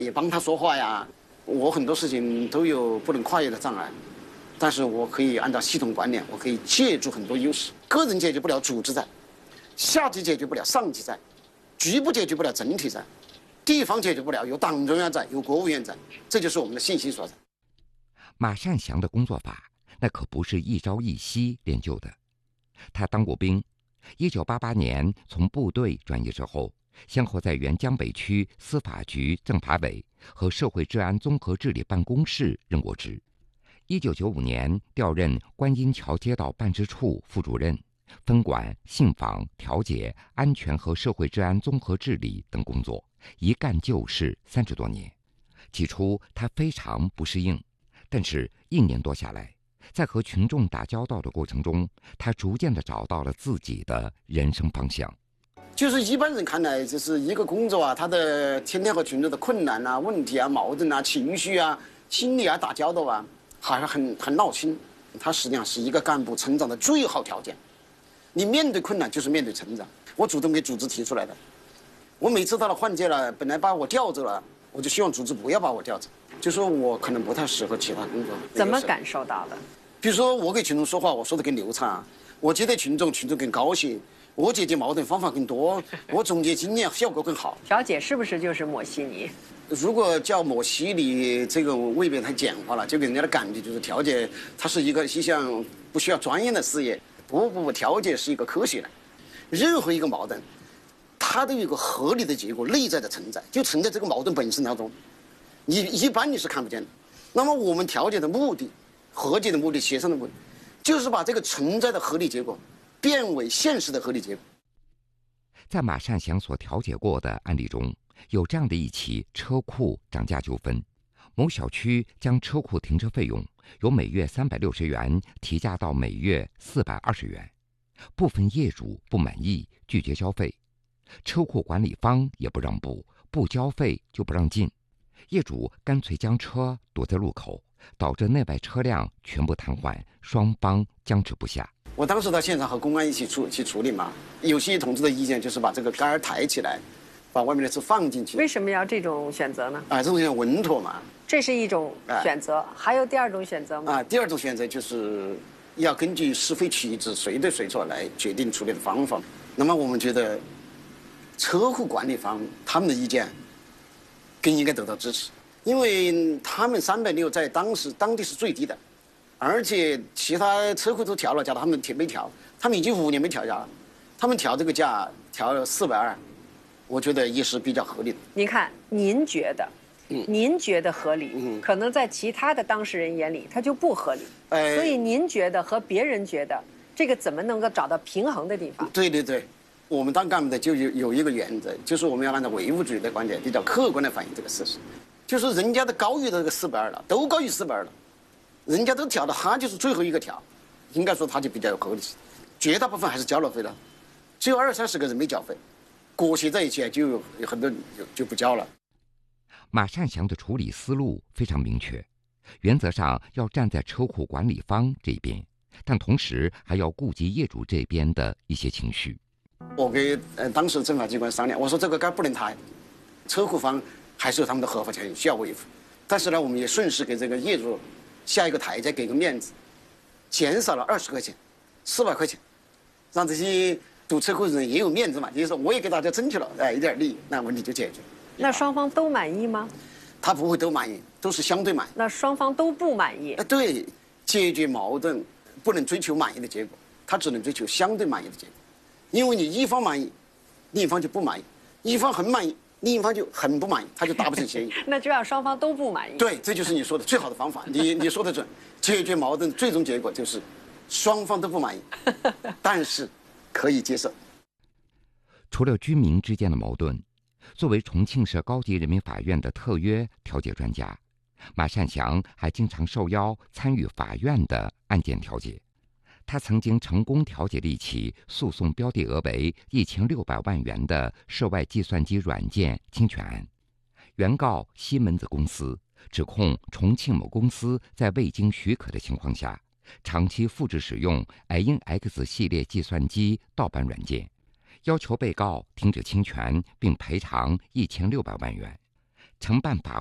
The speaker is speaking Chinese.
也帮他说话呀。我很多事情都有不能跨越的障碍，但是我可以按照系统管理，我可以借助很多优势。个人解决不了组织债，下级解决不了上级债，局部解决不了整体债，地方解决不了有党中央债，有国务院债，这就是我们的信心所在。 马善祥的工作法那可不是一朝一夕练就的。他当过兵，1988年从部队转业之后，先后在原江北区司法局政法委和社会治安综合治理办公室任过职。1995年调任观音桥街道办事处副主任，分管信访、调解、安全和社会治安综合治理等工作，一干就是30多年。起初他非常不适应，但是1年多下来，在和群众打交道的过程中，他逐渐地找到了自己的人生方向。 就是一般人看来，就是一个工作啊，他的天天和群众的困难啊、问题啊、矛盾啊、情绪啊、心理啊打交道啊，好像很闹心。它实际上是一个干部成长的最好条件。你面对困难就是面对成长。我主动给组织提出来的。我每次到了换届了，本来把我调走了，我就希望组织不要把我调走，就说我可能不太适合其他工作。 怎么感受到的？ 比如说我给群众说话，我说的更流畅，我接待群众，群众更高兴。我解决矛盾方法更多，我总结经验效果更好。 调解是不是就是抹稀泥？ 如果叫抹稀泥，这个未必太简化了，就给人家的感觉就是调解它是一项不需要专业的事业。不，调解是一个科学的。任何一个矛盾，它都有一个合理的结果内在的存在，就存在这个矛盾本身当中。一般你是看不见的。那么我们调解的目的、和解的目的、协商的目的，就是把这个存在的合理结果变为现实的合理结果。 在马善祥所调解过的案例中，有这样的一起车库涨价纠纷。某小区将车库停车费用由每月360元提价到每月420元，部分业主不满意，拒绝交费，车库管理方也不让步，不交费就不让进，业主干脆将车堵在路口，导致内外车辆全部瘫痪，双方僵持不下。 我当时到现场和公安一起去处理嘛，有些同志的意见就是把这个杆儿抬起来，把外面的车放进去。 为什么要这种选择呢？ 这种叫稳妥嘛。 这是一种选择，还有第二种选择吗？ 第二种选择就是要根据是非曲直、谁对谁错来决定处理的方法。那么我们觉得，车库管理方他们的意见更应该得到支持，因为他们360在当地是最低的。而且其他车库都调了价，他们没调，他们已经5年没调价了，他们调这个价调了420，我觉得也是比较合理的。 您看，您觉得合理，可能在其他的当事人眼里，它就不合理。所以您觉得和别人觉得，这个怎么能够找到平衡的地方？ 对，我们当干部的就有一个原则，就是我们要按照唯物主义的观点，比较客观的反映这个事实，就是人家都高于这个420了，都高于420了。人家都调了，他就是最后一个调，应该说他就比较有合理性。绝大部分还是交了费了，只有20-30个人没缴费，裹挟在一起就有很多人就不交了。 马善祥的处理思路非常明确，原则上要站在车库管理方这边，但同时还要顾及业主这边的一些情绪。 我给当时政法机关商量，我说这个杆不能抬，车库方还是有他们的合法权益需要维护，但是呢，我们也顺势给这个业主下一个台阶，给个面子，减少了20块钱，400块钱，让这些堵车库的人也有面子嘛，就是说我也给大家争取了，一点利益，那问题就解决。 那双方都满意吗？ 他不会都满意，都是相对满意。 那双方都不满意？ 对，解决矛盾不能追求满意的结果，他只能追求相对满意的结果，因为你一方满意，另一方就不满意；一方很满意，另一方就很不满意，他就达不成协议。 那就让双方都不满意。 对，这就是你说的最好的方法。你说的准，解决矛盾最终结果就是双方都不满意，但是可以接受。 除了居民之间的矛盾，作为重庆市高级人民法院的特约调解专家，马善祥还经常受邀参与法院的案件调解。他曾经成功调解了一起诉讼标的额为1600万元的涉外计算机软件侵权案，原告西门子公司指控重庆某公司在未经许可的情况下，长期复制使用 INX 系列计算机盗版软件，要求被告停止侵权并赔偿1600万元。 曾办法